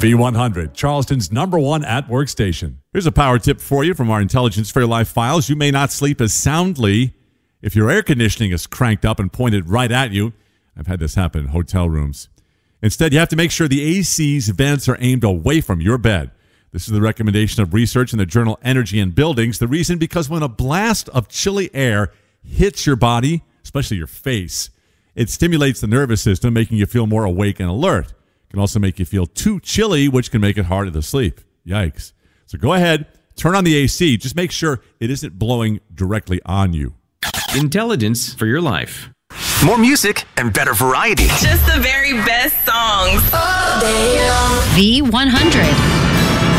V100, Charleston's #1 at-work station. Here's a power tip for you from our Intelligence for Your Life files. You may not sleep as soundly if your air conditioning is cranked up and pointed right at you. I've had this happen in hotel rooms. Instead, you have to make sure the AC's vents are aimed away from your bed. This is the recommendation of research in the journal Energy and Buildings. The reason, because when a blast of chilly air hits your body, especially your face, it stimulates the nervous system, making you feel more awake and alert. Can also make you feel too chilly, which can make it harder to sleep. Yikes. So go ahead, turn on the AC. Just make sure it isn't blowing directly on you. Intelligence for your life. More music and better variety. Just the very best songs. V100.